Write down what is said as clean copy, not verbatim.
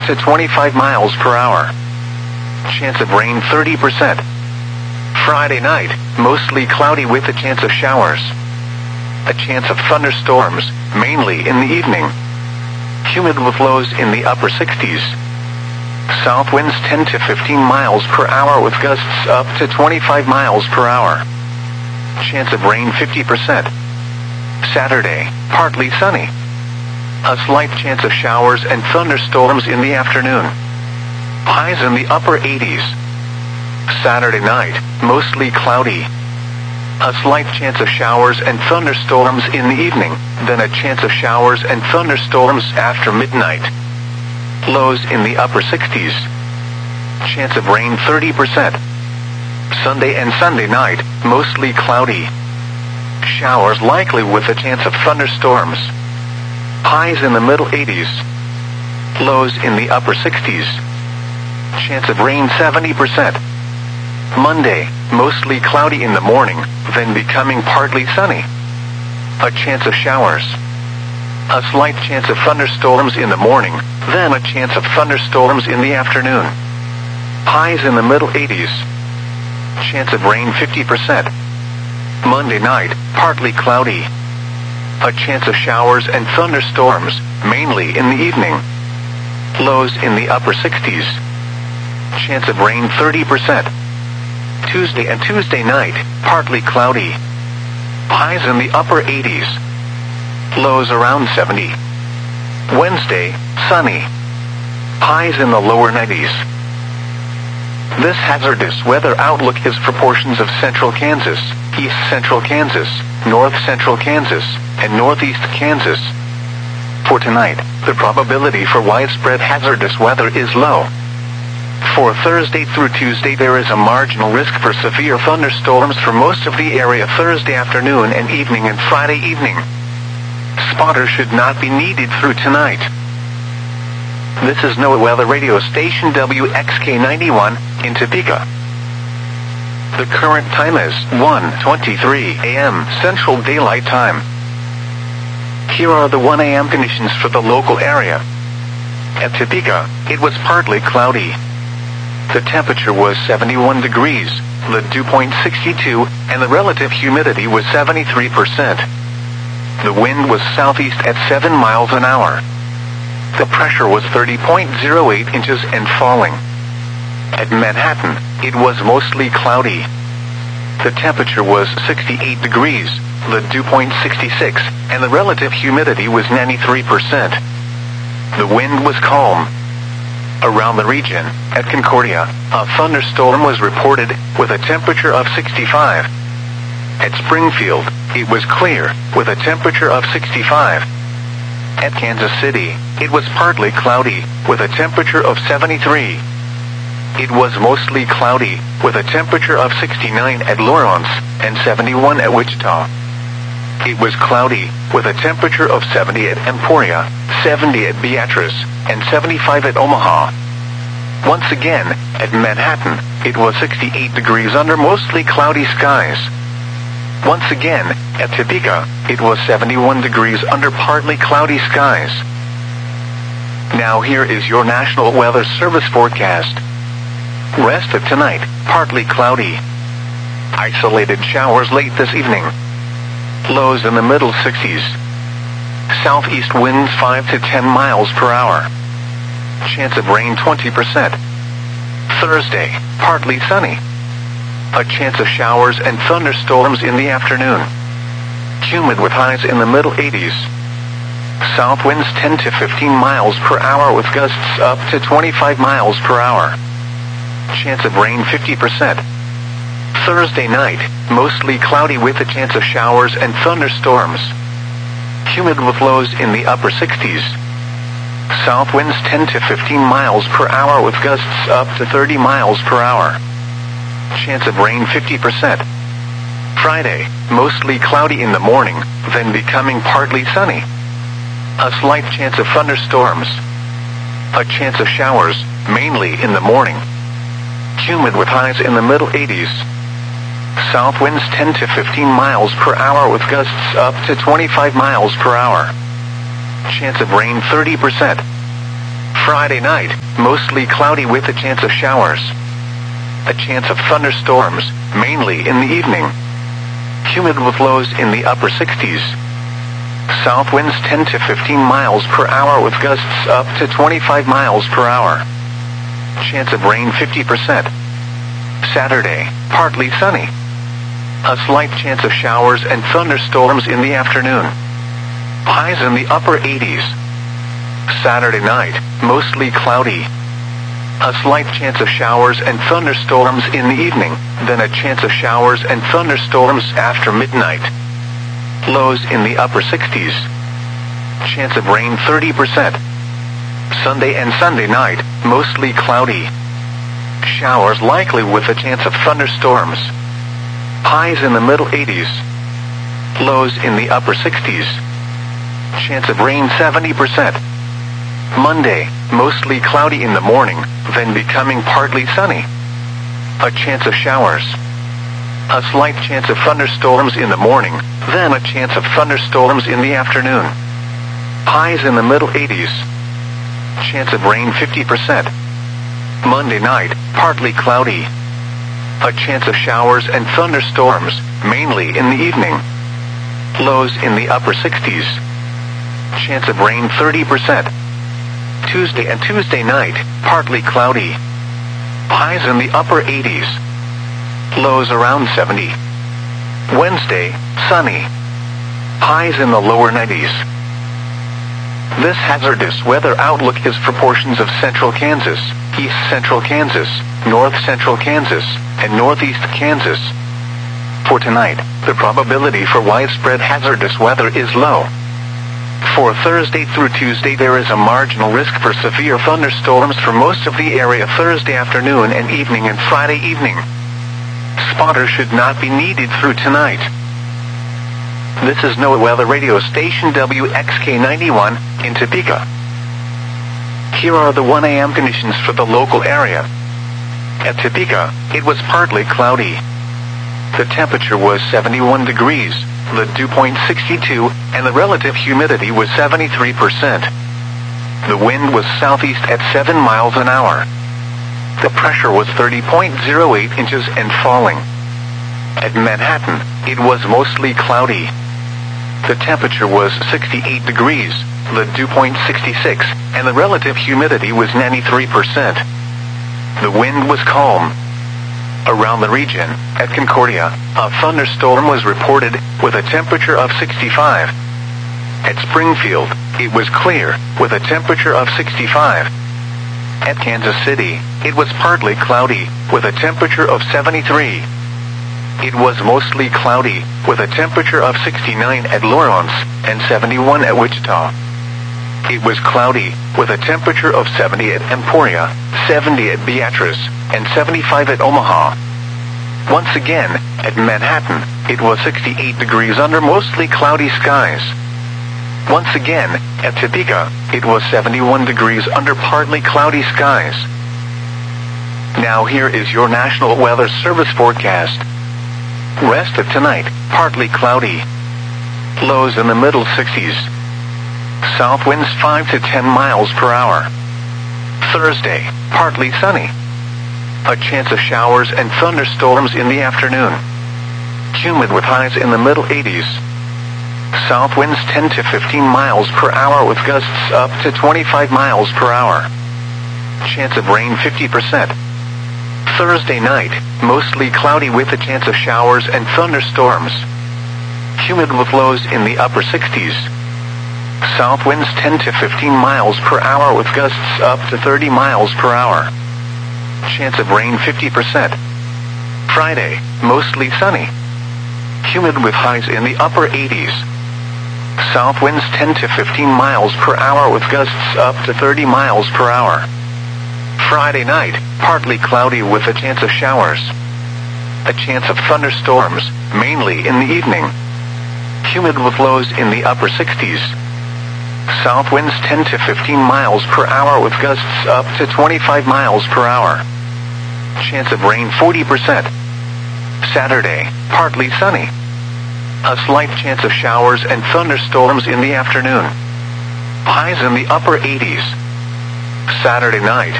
to 25 miles per hour. Chance of rain 30%. Friday night, mostly cloudy with a chance of showers. A chance of thunderstorms, mainly in the evening. Humid with lows in the upper 60s. South winds 10 to 15 miles per hour with gusts up to 25 miles per hour. Chance of rain 50%. Saturday, partly sunny. A slight chance of showers and thunderstorms in the afternoon. Highs in the upper 80s. Saturday night, mostly cloudy. A slight chance of showers and thunderstorms in the evening, then a chance of showers and thunderstorms after midnight. Lows in the upper 60s. Chance of rain 30%. Sunday and Sunday night, mostly cloudy. Showers likely with a chance of thunderstorms. Highs in the middle 80s. Lows in the upper 60s. Chance of rain 70%. Monday, mostly cloudy in the morning, then becoming partly sunny. A chance of showers. A slight chance of thunderstorms in the morning, then a chance of thunderstorms in the afternoon. Highs in the middle 80s. Chance of rain 50%. Monday night, partly cloudy. A chance of showers and thunderstorms, mainly in the evening. Lows in the upper 60s. Chance of rain 30%. Tuesday and Tuesday night, partly cloudy. Highs in the upper 80s. Lows around 70. Wednesday, sunny. Highs in the lower 90s. This hazardous weather outlook is for portions of central Kansas, east central Kansas, north central Kansas, and northeast Kansas. For tonight, the probability for widespread hazardous weather is low. For Thursday through Tuesday there is a marginal risk for severe thunderstorms for most of the area Thursday afternoon and evening and Friday evening. Spotters should not be needed through tonight. This is NOAA Weather Radio Station WXK91 in Topeka. The current time is 1:23 a.m. Central Daylight Time. Here are the 1 a.m. conditions for the local area. At Topeka, it was partly cloudy. The temperature was 71 degrees, the dew point 62, and the relative humidity was 73%. The wind was southeast at 7 miles an hour. The pressure was 30.08 inches and falling. At Manhattan, it was mostly cloudy. The temperature was 68 degrees, the dew point 66, and the relative humidity was 93%. The wind was calm. Around the region, at Concordia, a thunderstorm was reported with a temperature of 65. At Springfield, it was clear, with a temperature of 65. At Kansas City, it was partly cloudy, with a temperature of 73. It was mostly cloudy, with a temperature of 69 at Lawrence, and 71 at Wichita. It was cloudy, with a temperature of 70 at Emporia, 70 at Beatrice, and 75 at Omaha. Once again, at Manhattan, it was 68 degrees under mostly cloudy skies. Once again, at Topeka, it was 71 degrees under partly cloudy skies. Now here is your National Weather Service forecast. Rest of tonight, partly cloudy. Isolated showers late this evening. Lows in the middle 60s. Southeast winds 5 to 10 miles per hour. Chance of rain 20%. Thursday, partly sunny. A chance of showers and thunderstorms in the afternoon. Humid with highs in the middle 80s. South winds 10 to 15 miles per hour with gusts up to 25 miles per hour. Chance of rain 50%. Thursday night, mostly cloudy with a chance of showers and thunderstorms. Humid with lows in the upper 60s. South winds 10 to 15 miles per hour with gusts up to 30 miles per hour. Chance of rain 50%. Friday, mostly cloudy in the morning, then becoming partly sunny. A slight chance of thunderstorms. A chance of showers, mainly in the morning. Humid with highs in the middle 80s. South winds 10 to 15 miles per hour with gusts up to 25 miles per hour. Chance of rain 30%. Friday night, mostly cloudy with a chance of showers. A chance of thunderstorms, mainly in the evening. Humid with lows in the upper 60s. South winds 10 to 15 miles per hour with gusts up to 25 miles per hour. Chance of rain 50%. Saturday, partly sunny. A slight chance of showers and thunderstorms in the afternoon. Highs in the upper 80s. Saturday night, mostly cloudy. A slight chance of showers and thunderstorms in the evening, then a chance of showers and thunderstorms after midnight. Lows in the upper 60s. Chance of rain 30%. Sunday and Sunday night, mostly cloudy. Showers likely with a chance of thunderstorms. Highs in the middle 80s. Lows in the upper 60s. Chance of rain 70%. Monday, mostly cloudy in the morning, then becoming partly sunny. A chance of showers. A slight chance of thunderstorms in the morning, then a chance of thunderstorms in the afternoon. Highs in the middle 80s. Chance of rain 50%. Monday night, partly cloudy. A chance of showers and thunderstorms, mainly in the evening. Lows in the upper 60s. Chance of rain 30%. Tuesday and Tuesday night, partly cloudy. Highs in the upper 80s. Lows around 70. Wednesday, sunny. Highs in the lower 90s. This hazardous weather outlook is for portions of central Kansas, east central Kansas, north central Kansas, and northeast Kansas. For tonight, the probability for widespread hazardous weather is low. For Thursday through Tuesday there is a marginal risk for severe thunderstorms for most of the area Thursday afternoon and evening and Friday evening. Spotters should not be needed through tonight. This is NOAA Weather Radio Station WXK91 in Topeka. Here are the 1 a.m. conditions for the local area. At Topeka, it was partly cloudy. The temperature was 71 degrees, the dew point 62, and the relative humidity was 73%. The wind was southeast at 7 miles an hour. The pressure was 30.08 inches and falling. At Manhattan, it was mostly cloudy. The temperature was 68 degrees, the dew point 66, and the relative humidity was 93%. The wind was calm. Around the region, at Concordia, a thunderstorm was reported with a temperature of 65. At Springfield, it was clear with a temperature of 65. At Kansas City, it was partly cloudy with a temperature of 73. It was mostly cloudy with a temperature of 69 at Lawrence and 71 at Wichita. It was cloudy with a temperature of 70 at Emporia, 70 at Beatrice, and 75 at Omaha. Once again, at Manhattan, it was 68 degrees under mostly cloudy skies. Once again, at Topeka, it was 71 degrees under partly cloudy skies. Now here is your National Weather Service forecast. Rest of tonight, partly cloudy. Lows in the middle 60s. South winds 5 to 10 miles per hour. Thursday, partly sunny. A chance of showers and thunderstorms in the afternoon. Humid with highs in the middle 80s. South winds 10 to 15 miles per hour with gusts up to 25 miles per hour. Chance of rain 50%. Thursday night, mostly cloudy with a chance of showers and thunderstorms. Humid with lows in the upper 60s. South winds 10 to 15 miles per hour with gusts up to 30 miles per hour. Chance of rain 50%. Friday, mostly sunny. Humid with highs in the upper 80s. South winds 10 to 15 miles per hour with gusts up to 30 miles per hour. Friday night, partly cloudy with a chance of showers. A chance of thunderstorms, mainly in the evening. Humid with lows in the upper 60s. South winds 10 to 15 miles per hour with gusts up to 25 miles per hour. Chance of rain 40%. Saturday, partly sunny. A slight chance of showers and thunderstorms in the afternoon. Highs in the upper 80s. Saturday night,